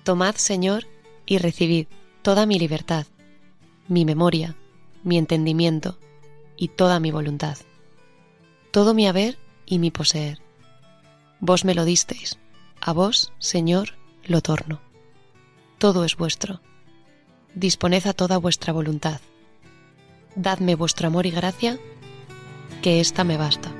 Tomad, Señor, y recibid toda mi libertad, mi memoria, mi entendimiento y toda mi voluntad, todo mi haber y mi poseer. Vos me lo disteis, a vos, Señor, lo torno. Todo es vuestro. Disponed a toda vuestra voluntad. Dadme vuestro amor y gracia, que ésta me basta.